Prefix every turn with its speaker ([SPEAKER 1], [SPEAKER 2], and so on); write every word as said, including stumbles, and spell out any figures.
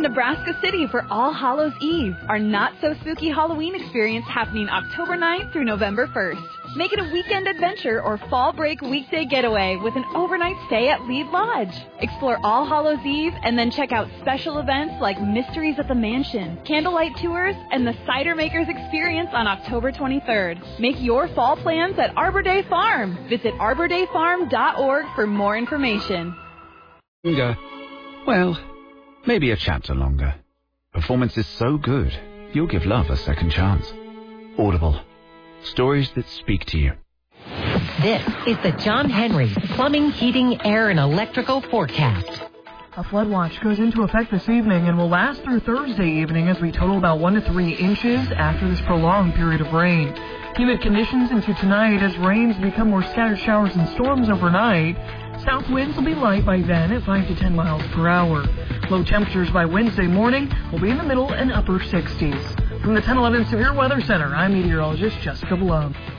[SPEAKER 1] Nebraska City for All Hallows Eve, our not-so-spooky Halloween experience happening October ninth through November first. Make it a weekend adventure or fall break weekday getaway with an overnight stay at Lead Lodge. Explore All Hallows Eve and then check out special events like Mysteries at the Mansion, candlelight tours, and the Cider Makers Experience on October twenty-third. Make your fall plans at Arbor Day Farm. Visit arbor day farm dot org for more information.
[SPEAKER 2] Longer. Well, maybe a chapter longer. Performance is so good, you'll give love a second chance. Audible. Stories that speak to you.
[SPEAKER 3] This is the John Henry Plumbing, Heating, Air, and Electrical Forecast.
[SPEAKER 4] A flood watch goes into effect this evening and will last through Thursday evening as we total about one to three inches after this prolonged period of rain. Humid conditions into tonight as rains become more scattered showers and storms overnight. South winds will be light by then at five to ten miles per hour. Low temperatures by Wednesday morning will be in the middle and upper sixties. From the ten eleven Severe Weather Center, I'm meteorologist Jessica Balone.